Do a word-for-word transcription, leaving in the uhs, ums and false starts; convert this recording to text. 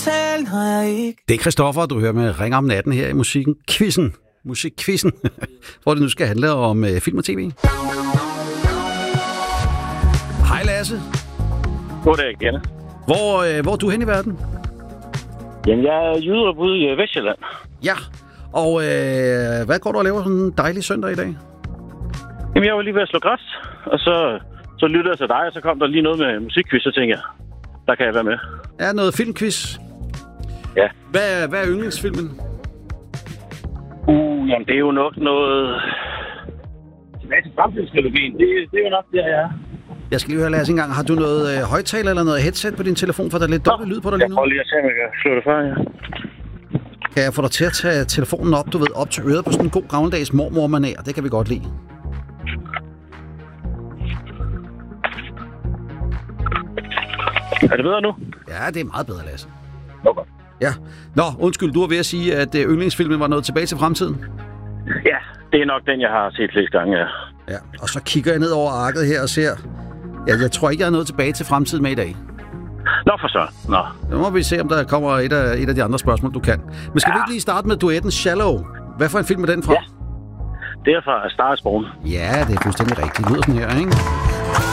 tale, når jeg ikke... Det er Christoffer, du hører med Ring om natten her i musikken Quizzen. Musikquizzen, hvor det nu skal handle om øh, film og tv. Hej Lasse. Goddag igen. Hvor, øh, hvor er du hen i verden? Jamen, jeg er jyderup ude i Vestjylland. Ja, og øh, hvad går du og laver sådan en dejlig søndag i dag? Jamen, jeg var lige ved at slå græs, og så, så lyttede jeg til dig, og så kom der lige noget med musikquiz, så tænkte jeg, der kan jeg være med. Er noget filmquiz? Ja. Hvad, hvad er yndlingsfilmen? Uh, jamen, det er jo nok noget... Tilbage til fremtidstrilogien, det, det er jo nok der, jeg er. Jeg skal lige høre, Lasse, en gang. Har du noget øh, højtaler eller noget headset på din telefon, for der er lidt dårlig lyd på dig lige nu? Jeg prøver lige at se, om jeg kan slå det fra, ja. Kan jeg få dig til at tage telefonen op, du ved, op til øret på sådan en god gammeldags mormor-manér? Det kan vi godt lide. Er det bedre nu? Ja, det er meget bedre, Lasse. Okay. Ja. Nå, undskyld, du var ved at sige, at øh, yndlingsfilmen var noget tilbage til fremtiden? Ja, det er nok den, jeg har set flest gange, ja. Ja, og så kigger jeg ned over arket her og ser... Ja, jeg tror ikke, jeg har noget tilbage til fremtiden med i dag. Nå, for så. Nå. Nu må vi se, om der kommer et af, et af de andre spørgsmål, du kan. Men skal ja. vi ikke lige starte med duetten Shallow? Hvad for en film er den fra? Ja, det er fra Star is Born. Ja, det er fuldstændig rigtigt. Det lyder sådan her, ikke?